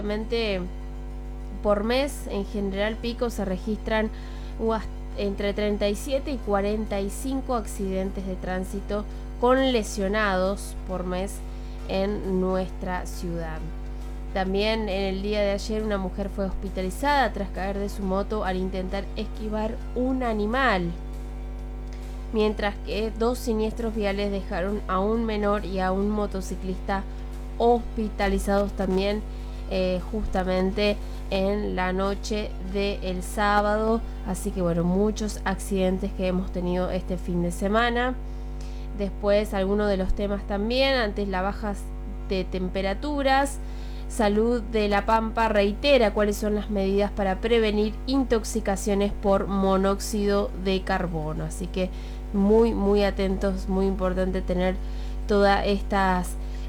por mes, en General Pico se registran entre 37 y 45 accidentes de tránsito con lesionados por mes en nuestra ciudad. También en el día de ayer una mujer fue hospitalizada tras caer de su moto al intentar esquivar un animal, mientras que 2 siniestros viales dejaron a un menor y a un motociclista hospitalizados también justamente en la noche del sábado. Así que bueno, muchos accidentes que hemos tenido este fin de semana. Después algunos de los temas también, antes las bajas de temperaturas. Salud de La Pampa reitera cuáles son las medidas para prevenir intoxicaciones por monóxido de carbono. Así que muy atentos, muy importante tener toda esta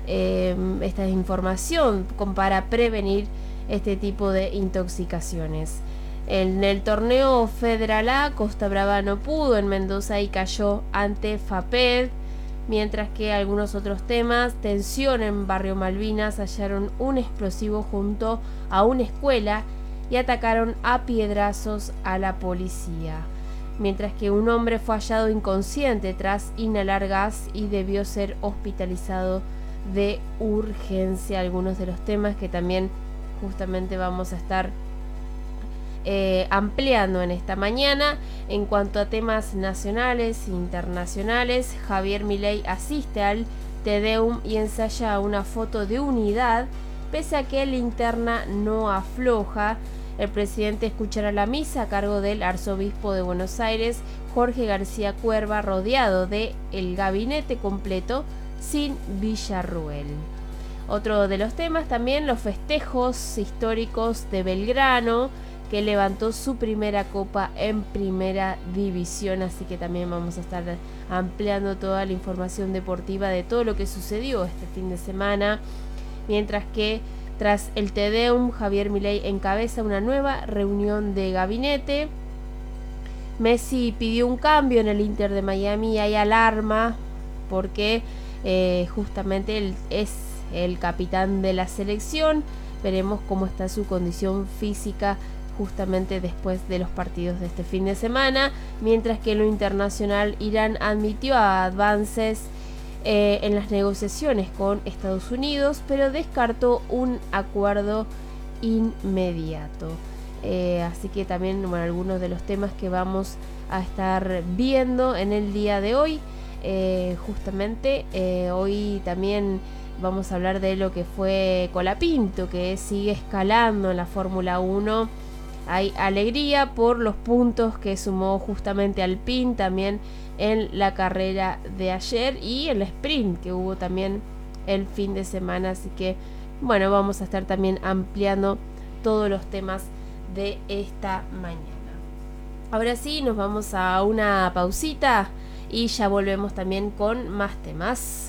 información para prevenir este tipo de intoxicaciones. En el torneo Federal A, Costa Brava no pudo en Mendoza y cayó ante FAPED. Mientras que algunos otros temas, tensión en Barrio Malvinas, hallaron un explosivo junto a una escuela y atacaron a piedrazos a la policía. Mientras que un hombre fue hallado inconsciente tras inhalar gas y debió ser hospitalizado de urgencia. Algunos de los temas que también justamente vamos a estar ampliando en esta mañana. En cuanto a temas nacionales e internacionales, Javier Milei asiste al Te Deum y ensaya una foto de unidad, pese a que la interna no afloja. El presidente escuchará la misa a cargo del arzobispo de Buenos Aires, Jorge García Cuerva, rodeado de el gabinete completo, sin Villarruel. Otro de los temas también, los festejos históricos de Belgrano, que levantó su primera copa en primera división. Así que también vamos a estar ampliando toda la información deportiva de todo lo que sucedió este fin de semana. Mientras que tras el Te Deum, Javier Milei encabeza una nueva reunión de gabinete. Messi pidió un cambio en el Inter de Miami y hay alarma porque justamente él es el capitán de la selección. Veremos cómo está su condición física justamente después de los partidos de este fin de semana. Mientras que en lo internacional, Irán admitió avances en las negociaciones con Estados Unidos, pero descartó un acuerdo inmediato. Así que también algunos de los temas que vamos a estar viendo en el día de hoy. Justamente hoy también vamos a hablar de lo que fue Colapinto, que sigue escalando en la Fórmula 1. Hay alegría por los puntos que sumó justamente Alpine también en la carrera de ayer y el sprint que hubo también el fin de semana. Así que bueno, vamos a estar también ampliando todos los temas de esta mañana. Ahora sí, nos vamos a una pausita y ya volvemos también con más temas.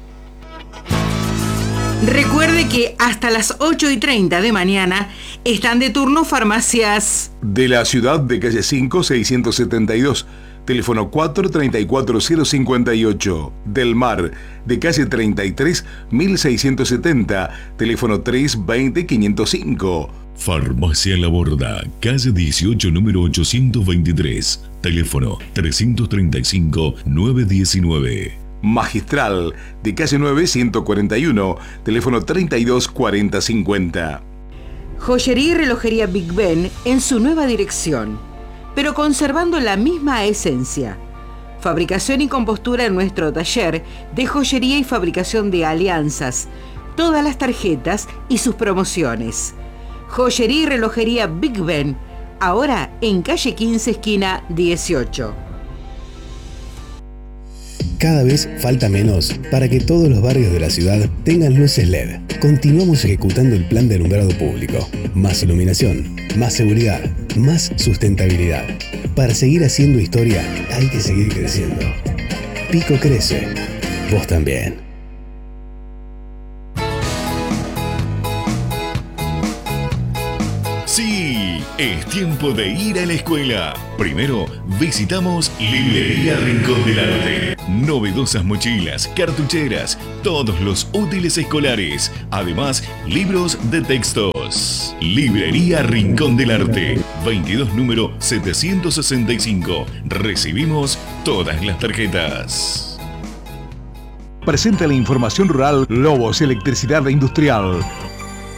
Recuerde que hasta las 8:30 de mañana están de turno farmacias de la ciudad de calle 5, 672, teléfono 434-058. Del Mar, de calle 33, 1670, teléfono 320-505. Farmacia La Borda, calle 18, número 823, teléfono 335-919. Magistral, de calle 9, 141, teléfono 324050. Joyería y relojería Big Ben en su nueva dirección, pero conservando la misma esencia. Fabricación y compostura en nuestro taller de joyería y fabricación de alianzas, todas las tarjetas y sus promociones. Joyería y relojería Big Ben, ahora en calle 15, esquina 18. Cada vez falta menos para que todos los barrios de la ciudad tengan luces LED. Continuamos ejecutando el plan de alumbrado público. Más iluminación, más seguridad, más sustentabilidad. Para seguir haciendo historia, hay que seguir creciendo. Pico crece. Vos también. Sí, Es tiempo de ir a la escuela. Primero, visitamos Librería Rincón del Arte. Novedosas mochilas, cartucheras, todos los útiles escolares. Además, libros de textos. Librería Rincón del Arte. 22 número 765. Recibimos todas las tarjetas. Presenta la información rural Lobos Electricidad Industrial.